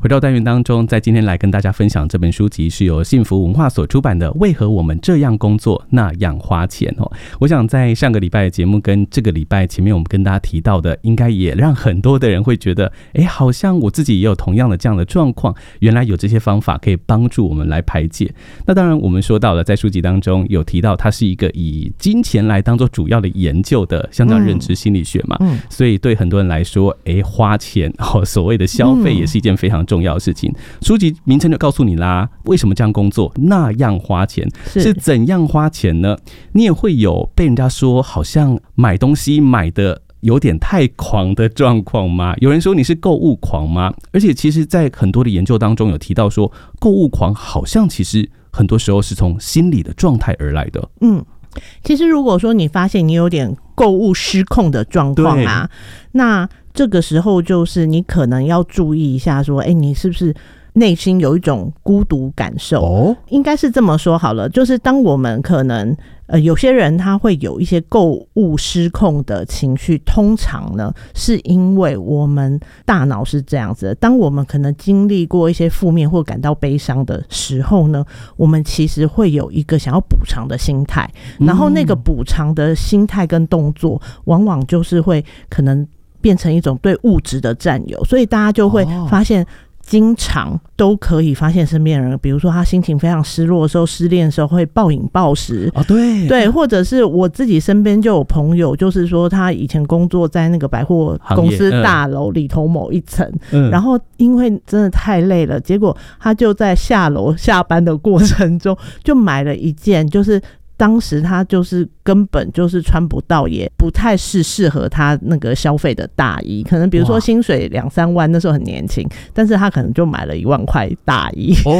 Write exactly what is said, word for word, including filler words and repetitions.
回到单元当中，在今天来跟大家分享这本书籍是由幸福文化所出版的《为何我们这样工作那样花钱》哦。我想在上个礼拜的节目跟这个礼拜前面我们跟大家提到的，应该也让很多的人会觉得，哎，好像我自己也有同样的这样的状况，原来有这些方法可以帮助我们来排解。那当然我们说到了，在书籍当中有提到它是一个以金钱来当做主要的研究的像这样认知心理学嘛、嗯嗯、所以对很多人来说，哎，花钱、哦、所谓的消费也是一件非常重要的事情、嗯、书籍名称就告诉你啦，为什么这样工作那样花钱， 是, 是怎样花钱呢？你也会有被人家说好像买东西买的有点太狂的状况吗？有人说你是购物狂吗？而且其实在很多的研究当中有提到说，购物狂好像其实很多时候是从心理的状态而来的。 嗯，其实如果说你发现你有点购物失控的状况啊，那这个时候就是你可能要注意一下说，哎，你是不是内心有一种孤独感受、哦、应该是这么说好了，就是当我们可能呃，有些人他会有一些购物失控的情绪，通常呢是因为我们大脑是这样子的，当我们可能经历过一些负面或感到悲伤的时候呢，我们其实会有一个想要补偿的心态，然后那个补偿的心态跟动作往往就是会可能变成一种对物质的占有，所以大家就会发现经常都可以发现身边人，比如说他心情非常失落的时候，失恋的时候会暴饮暴食、 哦、对对，或者是我自己身边就有朋友，就是说他以前工作在那个百货公司大楼里头某一层、嗯、然后因为真的太累了，结果他就在下楼下班的过程中就买了一件，就是当时他就是根本就是穿不到，也不太是适合他那个消费的大衣，可能比如说薪水两三万，那时候很年轻，但是他可能就买了一万块大衣、哦、